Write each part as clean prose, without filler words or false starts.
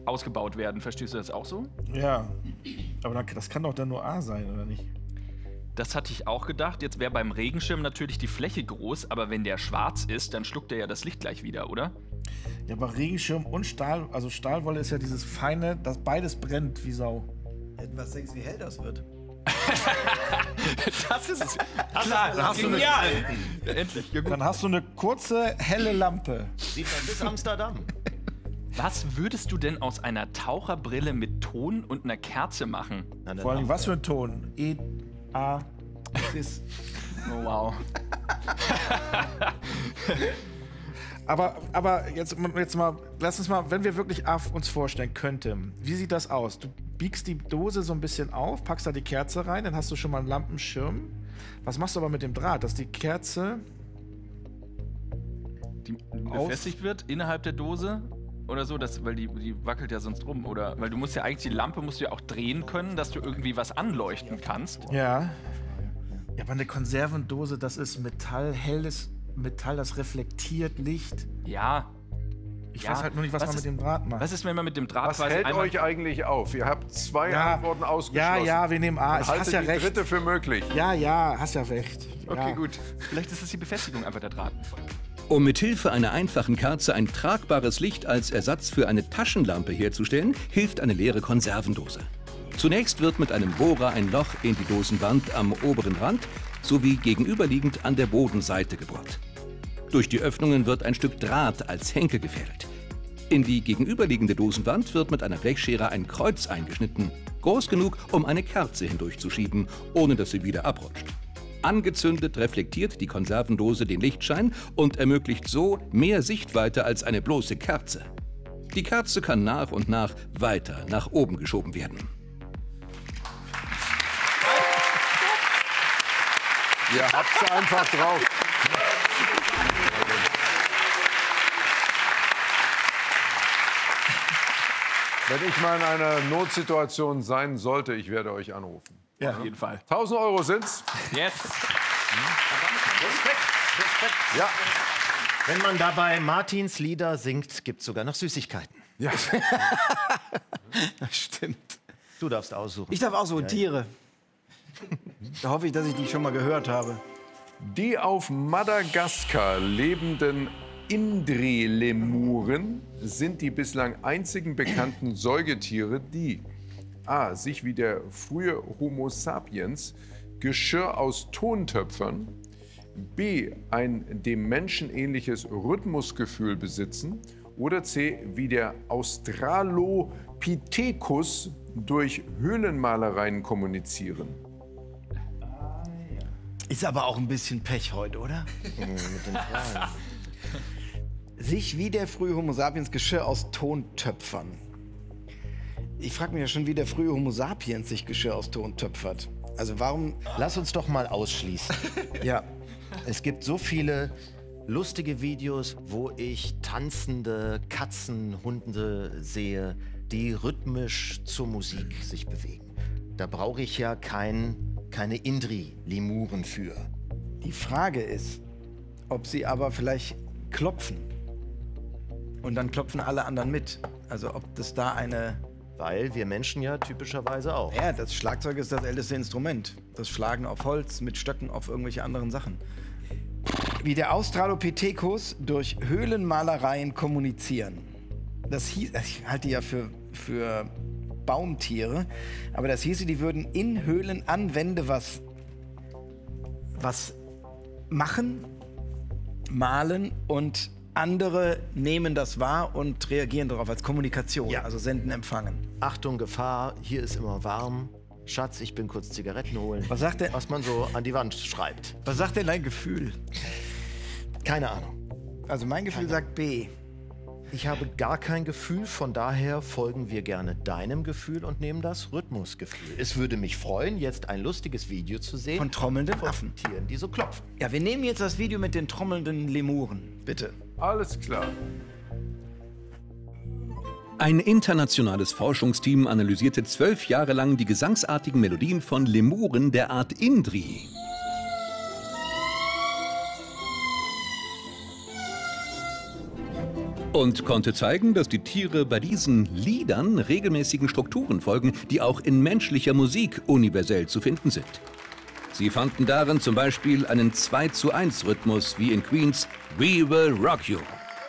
ausgebaut werden. Verstehst du das auch so? Ja. Aber das kann doch dann nur A sein, oder nicht? Das hatte ich auch gedacht. Jetzt wäre beim Regenschirm natürlich die Fläche groß, aber wenn der schwarz ist, dann schluckt er ja das Licht gleich wieder, oder? Ja, aber Regenschirm und Stahl, also Stahlwolle ist ja dieses feine, das beides brennt wie Sau. Was denkst du, wie hell das wird? Das ist es. Klar, dann hast du genial. Ja, endlich. Ja, gut. Dann hast du eine kurze, helle Lampe. Sieht man bis Amsterdam. Was würdest du denn aus einer Taucherbrille mit Ton und einer Kerze machen? Vor allem, was für ein Ton? E, A, Cis. Oh, wow. Aber jetzt mal, lass uns mal, wenn wir wirklich uns vorstellen könnten, wie sieht das aus? Du biegst die Dose so ein bisschen auf, packst da die Kerze rein, dann hast du schon mal einen Lampenschirm. Was machst du aber mit dem Draht, dass die Kerze die befestigt wird innerhalb der Dose? Oder so, weil die wackelt ja sonst rum, oder? Weil du musst ja eigentlich, die Lampe musst du ja auch drehen können, dass du irgendwie was anleuchten kannst. Ja. Ja, aber eine Konservendose, das ist Metall, helles Metall, das reflektiert Licht. Ja. Ich weiß halt nur nicht, was man mit dem Draht macht. Was ist, wenn man mit dem Draht Was hält euch eigentlich auf? Ihr habt zwei Antworten ausgeschlossen. Ja, wir nehmen A. Haltet die dritte für möglich. Ja, hast ja recht. Okay, gut. Vielleicht ist es die Befestigung einfach der Draht. Um mithilfe einer einfachen Kerze ein tragbares Licht als Ersatz für eine Taschenlampe herzustellen, hilft eine leere Konservendose. Zunächst wird mit einem Bohrer ein Loch in die Dosenwand am oberen Rand sowie gegenüberliegend an der Bodenseite gebohrt. Durch die Öffnungen wird ein Stück Draht als Henkel gefädelt. In die gegenüberliegende Dosenwand wird mit einer Blechschere ein Kreuz eingeschnitten, groß genug, um eine Kerze hindurchzuschieben, ohne dass sie wieder abrutscht. Angezündet reflektiert die Konservendose den Lichtschein und ermöglicht so mehr Sichtweite als eine bloße Kerze. Die Kerze kann nach und nach weiter nach oben geschoben werden. Ihr habt's einfach drauf. Wenn ich mal in einer Notsituation sein sollte, ich werde euch anrufen. Ja, auf jeden Fall. 1000 Euro sind's. Yes. Respekt. Ja. Wenn man dabei Martins Lieder singt, gibt's sogar noch Süßigkeiten. Ja. Das stimmt. Du darfst aussuchen. Ich darf aussuchen, Tiere. Da hoffe ich, dass ich die schon mal gehört habe. Die auf Madagaskar lebenden Indri-Lemuren sind die bislang einzigen bekannten Säugetiere, die a. sich wie der frühe Homo sapiens Geschirr aus Tontöpfern, b. ein dem Menschen ähnliches Rhythmusgefühl besitzen oder c. wie der Australopithecus durch Höhlenmalereien kommunizieren. Ist aber auch ein bisschen Pech heute, oder? Sich wie der frühe Homo sapiens Geschirr aus Tontöpfern. Ich frage mich ja schon, wie der frühe Homo sapiens sich Geschirr aus Ton töpfert. Also warum... Lass uns doch mal ausschließen. Ja. Es gibt so viele lustige Videos, wo ich tanzende Katzen, Hunde sehe, die rhythmisch zur Musik sich bewegen. Da brauche ich ja keine Indri-Lemuren für. Die Frage ist, ob sie aber vielleicht klopfen. Und dann klopfen alle anderen mit. Also ob das da eine... Weil wir Menschen ja typischerweise auch. Ja, das Schlagzeug ist das älteste Instrument. Das Schlagen auf Holz, mit Stöcken auf irgendwelche anderen Sachen. Wie der Australopithecus durch Höhlenmalereien kommunizieren. Das hieß, ich halte die ja für Baumtiere, aber das hieße, die würden in Höhlen an Wände was machen, malen und andere nehmen das wahr und reagieren darauf als Kommunikation, Ja. also senden, empfangen. Achtung, Gefahr, hier ist immer warm. Schatz, ich bin kurz Zigaretten holen. Was sagt der? Was man so an die Wand schreibt. Was sagt denn dein Gefühl? Keine Ahnung. Also mein Gefühl sagt B. Ich habe gar kein Gefühl, von daher folgen wir gerne deinem Gefühl und nehmen das Rhythmusgefühl. Es würde mich freuen, jetzt ein lustiges Video zu sehen. Von trommelnden Affen. Tieren, die so klopfen. Ja, wir nehmen jetzt das Video mit den trommelnden Lemuren, bitte. Alles klar. Ein internationales Forschungsteam analysierte 12 Jahre lang die gesangsartigen Melodien von Lemuren der Art Indri. Und konnte zeigen, dass die Tiere bei diesen Liedern regelmäßigen Strukturen folgen, die auch in menschlicher Musik universell zu finden sind. Sie fanden darin zum Beispiel einen 2:1-Rhythmus wie in Queens We Will Rock You.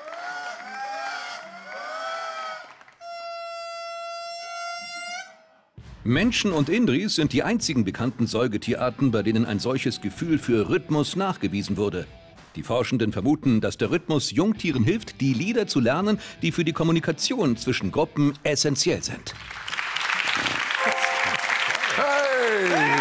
Menschen und Indris sind die einzigen bekannten Säugetierarten, bei denen ein solches Gefühl für Rhythmus nachgewiesen wurde. Die Forschenden vermuten, dass der Rhythmus Jungtieren hilft, die Lieder zu lernen, die für die Kommunikation zwischen Gruppen essentiell sind. Hey!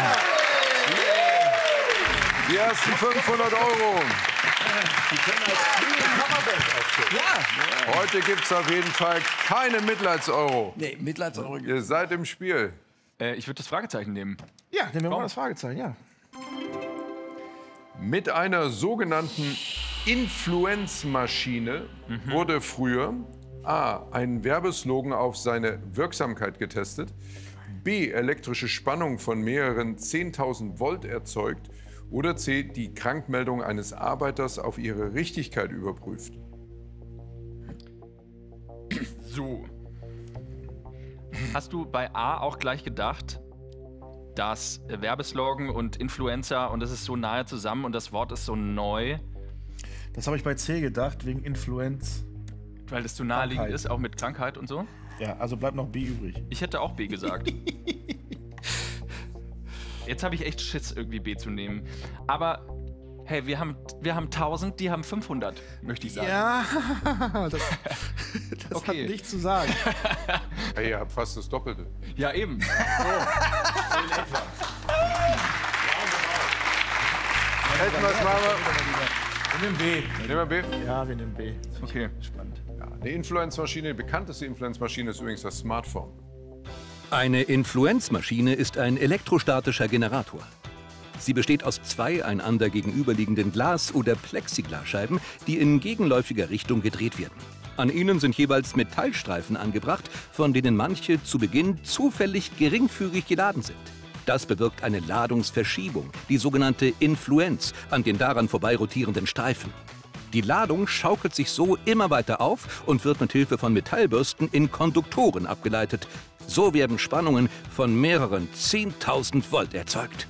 Die ersten 500 Euro. Die können als frühe Coverband auftreten. Ja. Heute gibt es auf jeden Fall keine Mitleidseuro. Nee, Mitleidseuro. Ihr seid im Spiel. Ich würde das Fragezeichen nehmen. Ja, nehmen wir mal das Fragezeichen, ja. Mit einer sogenannten Influenzmaschine wurde früher A. ein Werbeslogan auf seine Wirksamkeit getestet, B. elektrische Spannung von mehreren 10.000 Volt erzeugt oder C. die Krankmeldung eines Arbeiters auf ihre Richtigkeit überprüft. So. Hast du bei A auch gleich gedacht, dass Werbeslogan und Influencer und das ist so nahe zusammen und das Wort ist so neu? Das habe ich bei C gedacht, wegen Influenz. Weil das so naheliegend Krankheit. ist, auch mit Krankheit und so? Ja, also bleibt noch B übrig. Ich hätte auch B gesagt. Jetzt habe ich echt Schiss, irgendwie B zu nehmen. Aber hey, wir haben 1000, die haben 500, möchte ich sagen. Ja, das Okay. hat nichts zu sagen. Hey, ihr habt fast das Doppelte. Ja, eben. Hätten wir es mal. Wir nehmen B. Nehmen wir B. Ja, wir nehmen B. Okay. Spannend. Ja, eine Influenzmaschine, die bekannteste Influenzmaschine ist übrigens das Smartphone. Eine Influenzmaschine ist ein elektrostatischer Generator. Sie besteht aus zwei einander gegenüberliegenden Glas- oder Plexiglasscheiben, die in gegenläufiger Richtung gedreht werden. An ihnen sind jeweils Metallstreifen angebracht, von denen manche zu Beginn zufällig geringfügig geladen sind. Das bewirkt eine Ladungsverschiebung, die sogenannte Influenz, an den daran vorbeirotierenden Streifen. Die Ladung schaukelt sich so immer weiter auf und wird mit Hilfe von Metallbürsten in Konduktoren abgeleitet. So werden Spannungen von mehreren 10.000 Volt erzeugt.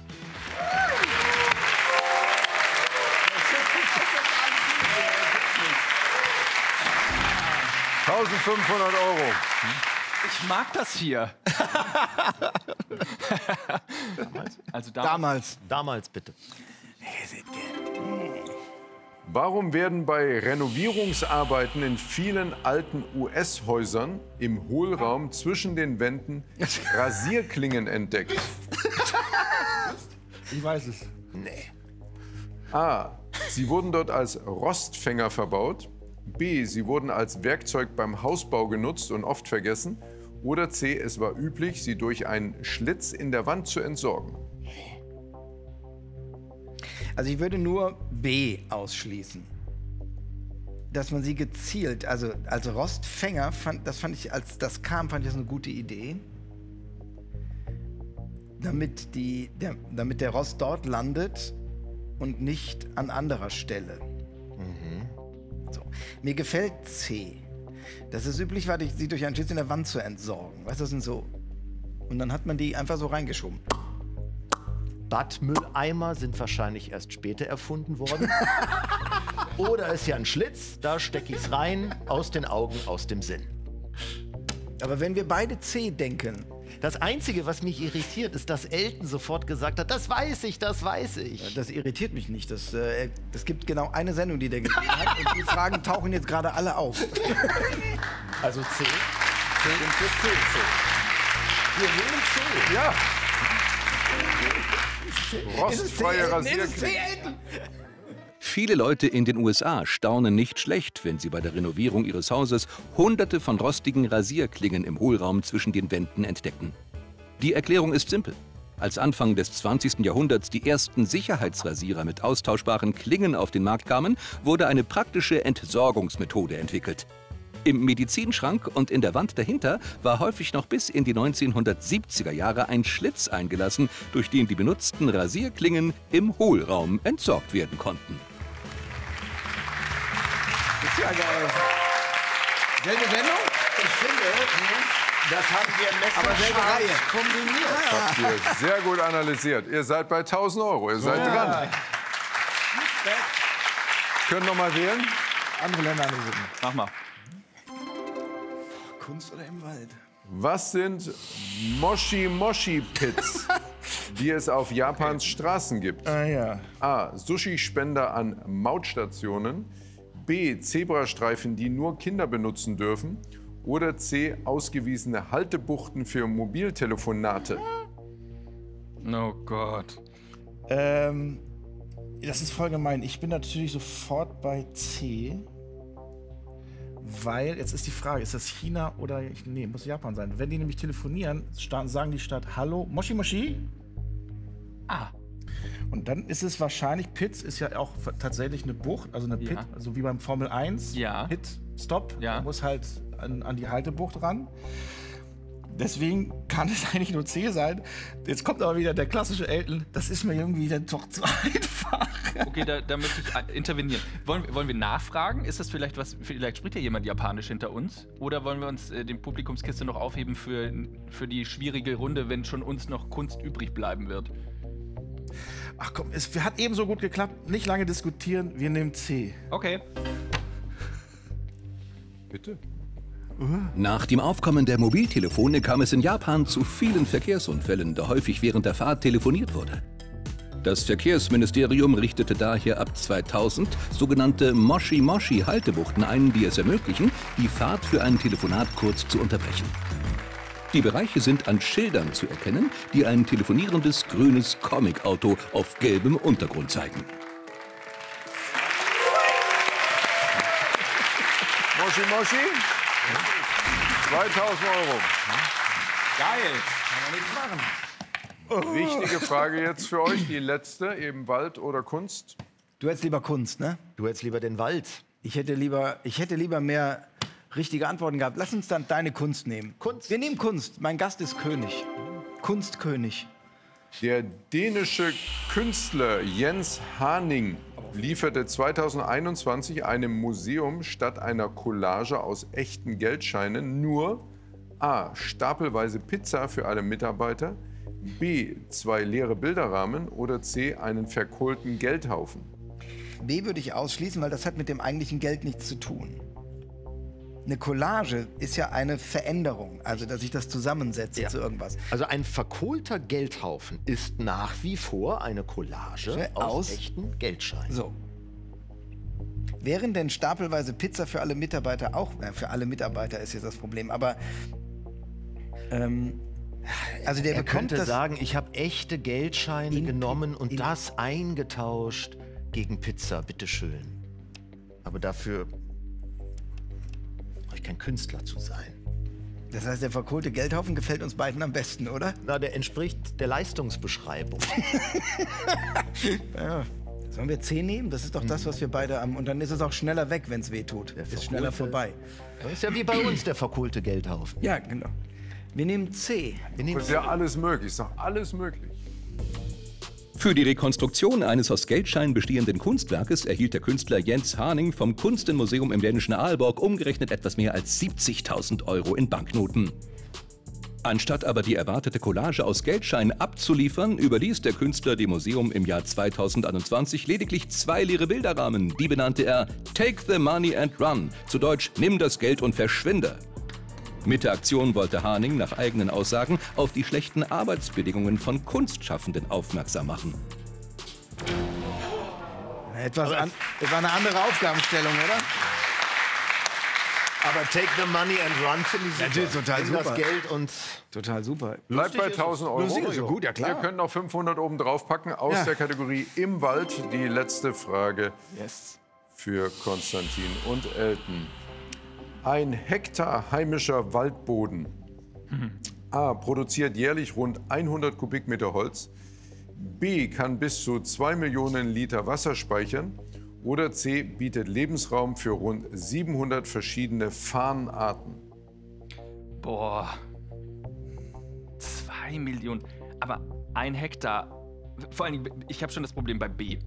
€1.500. Ich mag das hier. Also Damals. Damals bitte. Warum werden bei Renovierungsarbeiten in vielen alten US-Häusern im Hohlraum zwischen den Wänden Rasierklingen entdeckt? Ich weiß es. A. Sie wurden dort als Rostfänger verbaut. B. Sie wurden als Werkzeug beim Hausbau genutzt und oft vergessen. Oder C. Es war üblich, sie durch einen Schlitz in der Wand zu entsorgen. Also ich würde nur B ausschließen. Dass man sie gezielt, also als Rostfänger, fand ich, als das kam, fand ich das eine gute Idee. Damit der Rost dort landet und nicht an anderer Stelle. So. Mir gefällt C. Das ist üblich, sie durch einen Schlitz in der Wand zu entsorgen. Weißt du, das sind so. Und dann hat man die einfach so reingeschoben. Badmülleimer sind wahrscheinlich erst später erfunden worden. Oder ist ja ein Schlitz, da stecke ich es rein, aus den Augen, aus dem Sinn. Aber wenn wir beide C denken. Das Einzige, was mich irritiert, ist, dass Elton sofort gesagt hat, das weiß ich, das weiß ich. Das irritiert mich nicht. Das gibt genau eine Sendung, die der gesehen hat. Und die Fragen tauchen jetzt gerade alle auf. Also C. C sind für C. Wir nehmen C. Ja. Rostfreie Rasierklingen. Viele Leute in den USA staunen nicht schlecht, wenn sie bei der Renovierung ihres Hauses Hunderte von rostigen Rasierklingen im Hohlraum zwischen den Wänden entdecken. Die Erklärung ist simpel. Als Anfang des 20. Jahrhunderts die ersten Sicherheitsrasierer mit austauschbaren Klingen auf den Markt kamen, wurde eine praktische Entsorgungsmethode entwickelt. Im Medizinschrank und in der Wand dahinter war häufig noch bis in die 1970er Jahre ein Schlitz eingelassen, durch den die benutzten Rasierklingen im Hohlraum entsorgt werden konnten. Ist ja geil. Selbe Sendung? Ich finde, das haben wir Aber selbe Reihe. kombiniert. Habt ihr sehr gut analysiert. Ihr seid bei 1000 Euro. Ihr seid dran. Können noch mal wählen? Andere Länder, andere Sitten. Mach mal. Kunst oder im Wald? Was sind Moshi-Moshi-Pits, die es auf Japans Straßen gibt? Ah ja. A. Sushi-Spender an Mautstationen. B. Zebrastreifen, die nur Kinder benutzen dürfen. Oder C. Ausgewiesene Haltebuchten für Mobiltelefonate. Oh Gott. Das ist voll gemein. Ich bin natürlich sofort bei C. Weil, jetzt ist die Frage, ist das China oder, nee, muss Japan sein. Wenn die nämlich telefonieren, sagen die statt Hallo, Moshi Moshi. Ah. Und dann ist es wahrscheinlich, Pit ist ja auch tatsächlich eine Bucht, also eine Pit, Ja. also wie beim Formel 1. Ja. Pit, Stop, Ja. muss halt an die Haltebucht ran. Deswegen kann es eigentlich nur C sein. Jetzt kommt aber wieder der klassische Elton, das ist mir irgendwie dann doch zu einfach. Okay, da möchte ich intervenieren. Wollen wir nachfragen? Ist das vielleicht was, vielleicht spricht ja jemand Japanisch hinter uns? Oder wollen wir uns den Publikumskiste noch aufheben für die schwierige Runde, wenn schon uns noch Kunst übrig bleiben wird? Ach komm, es hat eben so gut geklappt. Nicht lange diskutieren, wir nehmen C. Okay. Bitte? Nach dem Aufkommen der Mobiltelefone kam es in Japan zu vielen Verkehrsunfällen, da häufig während der Fahrt telefoniert wurde. Das Verkehrsministerium richtete daher ab 2000 sogenannte Moshi-Moshi-Haltebuchten ein, die es ermöglichen, die Fahrt für ein Telefonat kurz zu unterbrechen. Die Bereiche sind an Schildern zu erkennen, die ein telefonierendes grünes Comic-Auto auf gelbem Untergrund zeigen. Moshi Moshi? 2000 Euro. Geil. Wichtige Frage jetzt für euch, die letzte, eben Wald oder Kunst? Du hättest lieber Kunst, ne? Du hättest lieber den Wald. Ich hätte lieber mehr richtige Antworten gehabt. Lass uns dann deine Kunst nehmen. Kunst. Wir nehmen Kunst. Mein Gast ist König. Kunstkönig. Der dänische Künstler Jens Haning lieferte 2021 einem Museum statt einer Collage aus echten Geldscheinen nur A. Stapelweise Pizza für alle Mitarbeiter, B. 2 leere Bilderrahmen oder C. einen verkohlten Geldhaufen. B würde ich ausschließen, weil das hat mit dem eigentlichen Geld nichts zu tun. Eine Collage ist ja eine Veränderung, also dass ich das zusammensetze zu irgendwas. Also ein verkohlter Geldhaufen ist nach wie vor eine Collage aus echten Geldscheinen. So. Wären denn stapelweise Pizza für alle Mitarbeiter auch, für alle Mitarbeiter ist jetzt das Problem, aber also der Er bekommt könnte das sagen, ich habe echte Geldscheine genommen und das eingetauscht gegen Pizza, bitteschön. Aber dafür brauche ich kein Künstler zu sein. Das heißt, der verkohlte Geldhaufen gefällt uns beiden am besten, oder? Na, der entspricht der Leistungsbeschreibung. Ja. Sollen wir 10 nehmen? Das ist doch das, was wir beide haben. Und dann ist es auch schneller weg, wenn es weh tut. Ist schneller vorbei. Das ist ja wie bei uns der verkohlte Geldhaufen. Ja, genau. Wir nehmen C. Das ist ja alles möglich, ist doch alles möglich. Für die Rekonstruktion eines aus Geldscheinen bestehenden Kunstwerkes erhielt der Künstler Jens Haning vom Kunstenmuseum im dänischen Aalborg umgerechnet etwas mehr als 70.000 Euro in Banknoten. Anstatt aber die erwartete Collage aus Geldscheinen abzuliefern, überließ der Künstler dem Museum im Jahr 2021 lediglich 2 leere Bilderrahmen. Die benannte er Take the Money and Run, zu Deutsch Nimm das Geld und verschwinde. Mit der Aktion wollte Haning nach eigenen Aussagen auf die schlechten Arbeitsbedingungen von Kunstschaffenden aufmerksam machen. Das war eine andere Aufgabenstellung, oder? Aber Take the Money and Run finde ich super. Natürlich, total Nimm das super. Geld und Total super. Bleibt bei 1000 Euro. Lustig ist ja gut, ja klar. Ihr könnt noch 500 oben drauf packen aus der Kategorie Im Wald. Die letzte Frage für Konstantin und Elton. Ein Hektar heimischer Waldboden A. produziert jährlich rund 100 Kubikmeter Holz, B. kann bis zu 2 Millionen Liter Wasser speichern oder C. bietet Lebensraum für rund 700 verschiedene Farnarten. Boah. 2 Millionen. Aber 1 Hektar. Vor allen Dingen, ich habe schon das Problem bei B.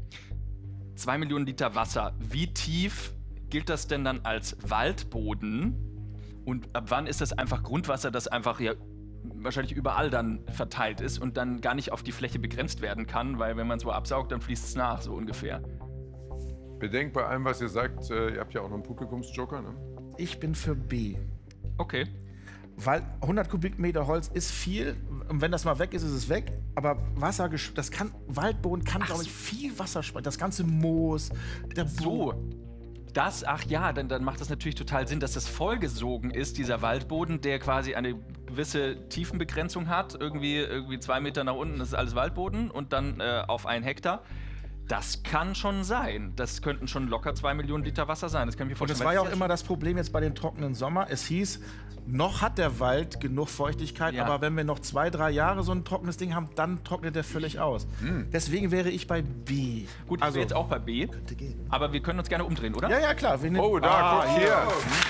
2 Millionen Liter Wasser. Wie tief gilt das denn dann als Waldboden? Und ab wann ist das einfach Grundwasser, das einfach ja wahrscheinlich überall dann verteilt ist und dann gar nicht auf die Fläche begrenzt werden kann, weil wenn man es so absaugt, dann fließt es nach, so ungefähr. Bedenkt bei allem, was ihr sagt, ihr habt ja auch noch einen Publikumsjoker, ne? Ich bin für B. Okay. Weil 100 Kubikmeter Holz ist viel. Und wenn das mal weg ist, ist es weg. Aber Waldboden kann, glaube ich, viel Wasser speichern. Das ganze Moos, der So. Ach ja, dann macht das natürlich total Sinn, dass das vollgesogen ist, dieser Waldboden, der quasi eine gewisse Tiefenbegrenzung hat. Irgendwie 2 Meter nach unten, das ist alles Waldboden und dann auf 1 Hektar. Das kann schon sein. Das könnten schon locker 2 Millionen Liter Wasser sein. Das kann ich mir Und vorstellen. das war ja auch immer das Problem jetzt bei dem trockenen Sommer. Es hieß, noch hat der Wald genug Feuchtigkeit, Ja. aber wenn wir noch 2, 3 Jahre so ein trockenes Ding haben, dann trocknet der völlig aus. Deswegen wäre ich bei B. Gut, ich bin jetzt auch bei B, aber wir können uns gerne umdrehen, oder? Ja, ja, klar. Wir nehmen- Oh, da, guck hier. ja.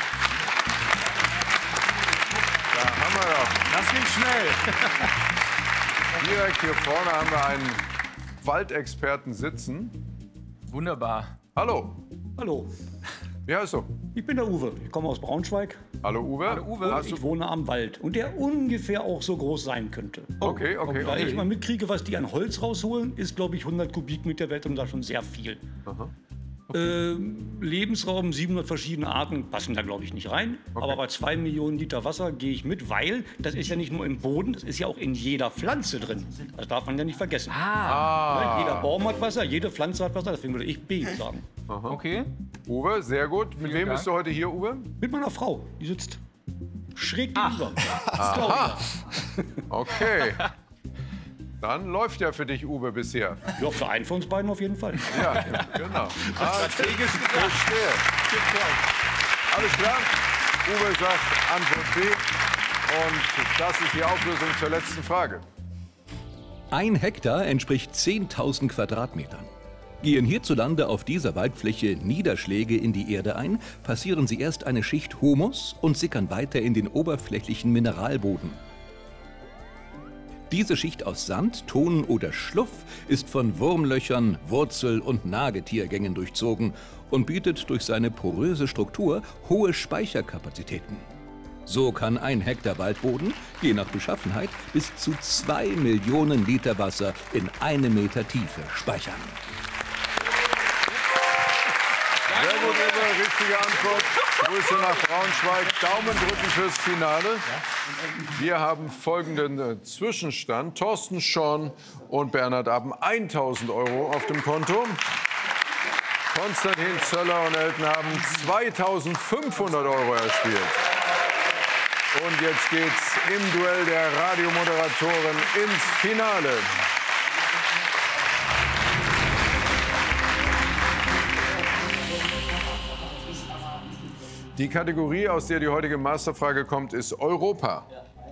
Da haben wir doch. Das ging schnell. Direkt hier vorne haben wir einen Waldexperten sitzen. Wunderbar. Hallo, Hallo, wie heißt du? ich bin der Uwe. Ich komme aus Braunschweig. Hallo Uwe. Hallo, Uwe. Hast Ich du... wohne am Wald und der ungefähr auch so groß sein könnte. Okay, okay, Da ich okay. mal mitkriege, was die an Holz rausholen, ist, glaube ich, 100 Kubikmeter wert und da schon sehr viel. Lebensraum, 700 verschiedene Arten passen da, glaube ich, nicht rein. Aber bei 2 Millionen Liter Wasser gehe ich mit, weil das ist ja nicht nur im Boden, das ist ja auch in jeder Pflanze drin. Das darf man ja nicht vergessen. Ne? Jeder Baum hat Wasser, jede Pflanze hat Wasser, deswegen würde ich B sagen. Okay. Uwe, sehr gut. Mit wem Dank. bist du heute hier, Uwe? Mit meiner Frau, die sitzt schräg gegenüber. Claudia. Okay. Dann läuft ja für dich, Uwe, bisher. Ja, für einen von uns beiden auf jeden Fall. Ja, genau. Strategisch verstehe. Alles klar. Uwe sagt Antwort B. Und das ist die Auflösung zur letzten Frage. 1 Hektar entspricht 10.000 Quadratmetern. Gehen hierzulande auf dieser Waldfläche Niederschläge in die Erde ein, passieren sie erst eine Schicht Humus und sickern weiter in den oberflächlichen Mineralboden. Diese Schicht aus Sand, Ton oder Schluff ist von Wurmlöchern, Wurzel- und Nagetiergängen durchzogen und bietet durch seine poröse Struktur hohe Speicherkapazitäten. So kann 1 Hektar Waldboden, je nach Beschaffenheit, bis zu 2 Millionen Liter Wasser in 1 Meter Tiefe speichern. Sehr gut, Uwe. Richtige Antwort. Grüße nach Braunschweig. Daumen drücken fürs Finale. Wir haben folgenden Zwischenstand. Thorsten, Sean und Bernhard haben 1.000 € auf dem Konto. Konstantin, Zöller und Elton haben 2.500 € erspielt. Und jetzt geht's im Duell der Radiomoderatoren ins Finale. Die Kategorie, aus der die heutige Masterfrage kommt, ist Europa.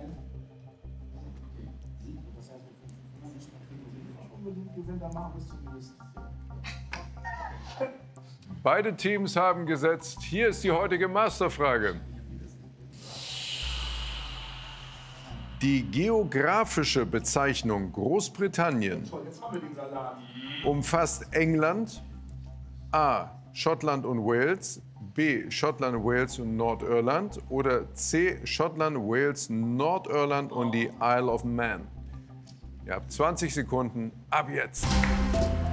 Beide Teams haben gesetzt. Hier ist die heutige Masterfrage. Die geografische Bezeichnung Großbritannien umfasst England, A. Schottland und Wales, B. Schottland, Wales und Nordirland oder C. Schottland, Wales, Nordirland und die Isle of Man. Ihr habt 20 Sekunden ab jetzt.